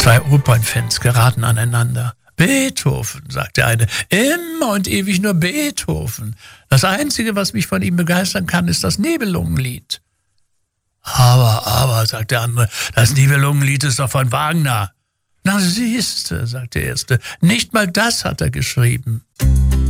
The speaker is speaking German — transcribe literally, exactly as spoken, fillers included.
Zwei Opernfans geraten aneinander. Beethoven, sagt der eine, immer und ewig nur Beethoven. Das Einzige, was mich von ihm begeistern kann, ist das Nibelungenlied. Aber, aber, sagt der andere, das Nibelungenlied ist doch von Wagner. Na siehste, sagt der Erste, nicht mal das hat er geschrieben.